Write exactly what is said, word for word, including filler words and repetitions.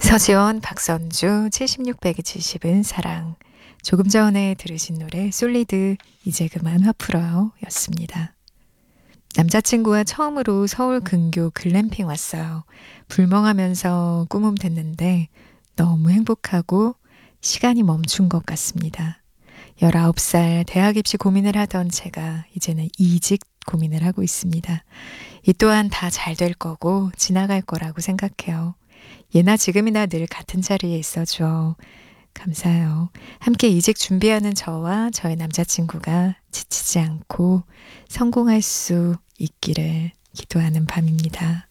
서지원, 박선주, 칠십육 빼기 칠십은 사랑. 조금 전에 들으신 노래 솔리드 이제 그만 화 풀어요 였습니다. 남자친구와 처음으로 서울 근교 글램핑 왔어요. 불멍하면서 꾸멈댔는데 너무 행복하고 시간이 멈춘 것 같습니다. 열아홉 살 대학 입시 고민을 하던 제가 이제는 이직 고민을 하고 있습니다. 이 또한 다 잘 될 거고 지나갈 거라고 생각해요. 예나 지금이나 늘 같은 자리에 있어줘. 감사해요. 함께 이직 준비하는 저와 저의 남자친구가 지치지 않고 성공할 수 있기를 기도하는 밤입니다.